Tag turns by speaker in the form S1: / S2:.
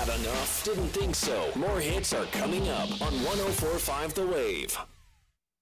S1: Had enough? Didn't think so. More hits are coming up on 104.5 The Wave.